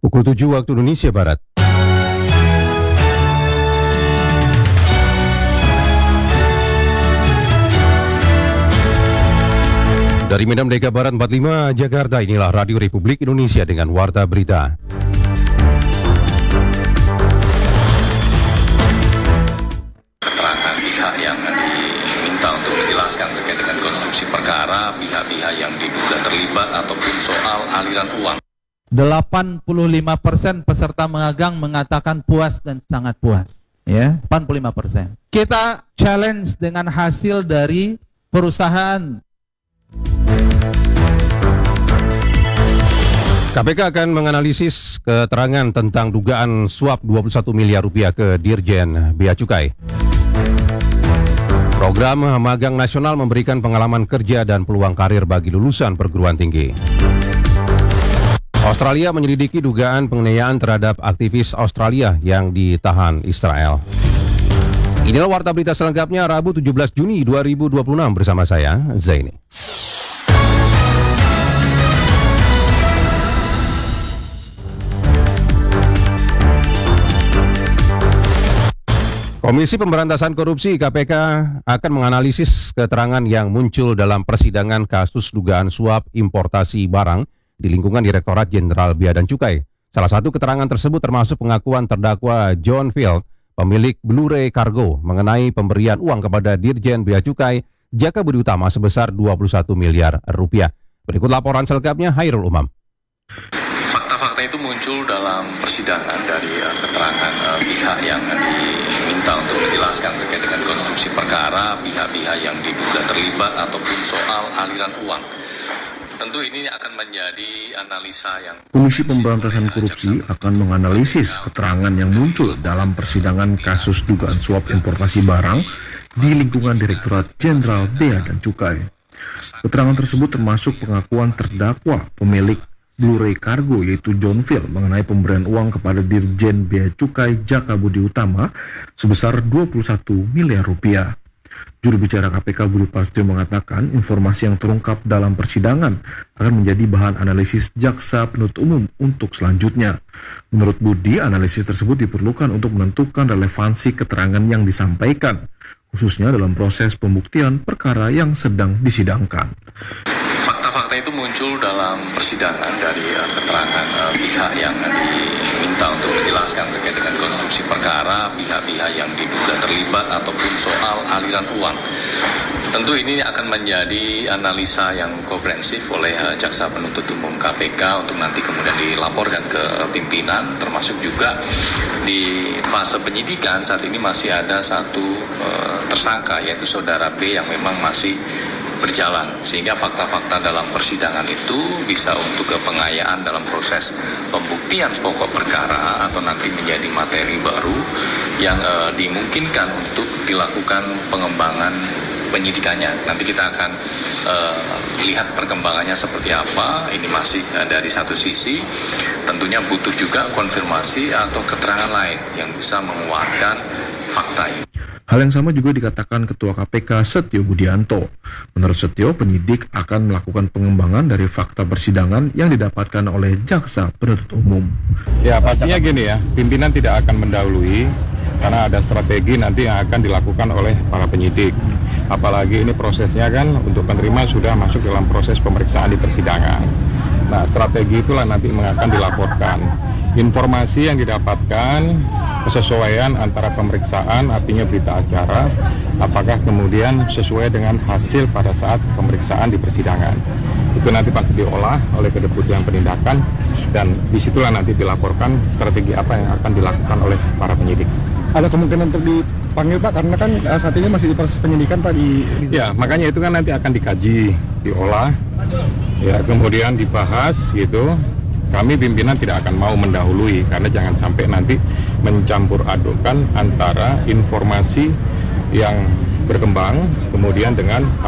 Pukul 7 waktu Indonesia Barat. Dari Medan Merdeka Barat 45 Jakarta, inilah Radio Republik Indonesia dengan Warta Berita. Keterangan pihak yang diminta untuk menjelaskan terkait dengan konstruksi perkara, pihak-pihak yang diduga terlibat ataupun soal aliran uang. 85% peserta mengagang mengatakan puas dan sangat puas. Ya, 85%. Kita challenge dengan hasil dari perusahaan. KPK akan menganalisis keterangan tentang dugaan suap 21 miliar rupiah ke Dirjen Bea Cukai. Program magang nasional memberikan pengalaman kerja dan peluang karir bagi lulusan perguruan tinggi. Australia menyelidiki dugaan penganiayaan terhadap aktivis Australia yang ditahan Israel. Inilah Warta Berita selengkapnya Rabu 17 Juni 2026 bersama saya, Zaini. Komisi Pemberantasan Korupsi KPK akan menganalisis keterangan yang muncul dalam persidangan kasus dugaan suap importasi barang di lingkungan Direktorat Jenderal Bea dan Cukai. Salah satu keterangan tersebut termasuk pengakuan terdakwa John Field, pemilik Blu-ray Cargo, mengenai pemberian uang kepada Dirjen Bea Cukai Jaka Budi Utama sebesar 21 miliar rupiah. Berikut laporan selengkapnya Hairul Umam. Fakta-fakta itu muncul dalam persidangan dari keterangan pihak yang diminta untuk menjelaskan terkait dengan konstruksi perkara, pihak-pihak yang diduga terlibat ataupun soal aliran uang. Tentu ini akan menjadi analisa yang... Komisi Pemberantasan Korupsi akan menganalisis keterangan yang muncul dalam persidangan kasus dugaan suap importasi barang di lingkungan Direktorat Jenderal Bea dan Cukai. Keterangan tersebut termasuk pengakuan terdakwa pemilik Blu-ray Cargo yaitu John Field mengenai pemberian uang kepada Dirjen Bea Cukai Jaka Budi Utama sebesar 21 miliar rupiah. Juru bicara KPK Budi Prasetyo mengatakan informasi yang terungkap dalam persidangan akan menjadi bahan analisis jaksa penuntut umum untuk selanjutnya. Menurut Budi, analisis tersebut diperlukan untuk menentukan relevansi keterangan yang disampaikan, khususnya dalam proses pembuktian perkara yang sedang disidangkan. Fakta-fakta itu muncul dalam persidangan dari keterangan pihak yang diminta untuk menjelaskan terkait dengan konstruksi perkara, pihak-pihak yang diduga terlibat ataupun soal aliran uang. Tentu ini akan menjadi analisa yang komprehensif oleh jaksa penuntut umum KPK untuk nanti kemudian dilaporkan ke pimpinan, termasuk juga di fase penyidikan saat ini masih ada satu tersangka yaitu saudara B yang memang masih berjalan, sehingga fakta-fakta dalam persidangan itu bisa untuk kepengayaan dalam proses pembuktian pokok perkara atau nanti menjadi materi baru yang dimungkinkan untuk dilakukan pengembangan penyidikannya. Nanti kita akan lihat perkembangannya seperti apa. Ini masih dari satu sisi tentunya butuh juga konfirmasi atau keterangan lain yang bisa menguatkan fakta ini. Hal yang sama juga dikatakan Ketua KPK Setio Budianto. Menurut Setio, penyidik akan melakukan pengembangan dari fakta persidangan yang didapatkan oleh jaksa penuntut umum. Ya pastinya gini ya, pimpinan tidak akan mendahului karena ada strategi nanti yang akan dilakukan oleh para penyidik. Apalagi ini prosesnya kan untuk penerima sudah masuk dalam proses pemeriksaan di persidangan. Nah strategi itulah nanti akan dilaporkan. Informasi yang didapatkan, kesesuaian antara pemeriksaan, artinya berita acara, apakah kemudian sesuai dengan hasil pada saat pemeriksaan di persidangan. Itu nanti pasti diolah oleh Kedeputian Penindakan dan disitulah nanti dilaporkan strategi apa yang akan dilakukan oleh para penyidik. Ada kemungkinan untuk dipanggil Pak, karena kan saat ini masih di proses penyidikan Pak Ya, makanya itu kan nanti akan dikaji, diolah, ya kemudian dibahas gitu. Kami pimpinan tidak akan mau mendahului karena jangan sampai nanti mencampur adukkan antara informasi yang berkembang kemudian dengan